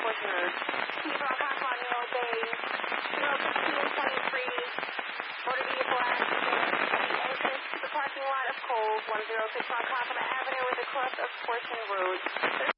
Portion Road. People on Conconino Bay, Terminal 15 and 23, motor vehicle accident at the entrance to the parking lot of Kohl's, 106 on Conconino Avenue with the cross of Portion Road.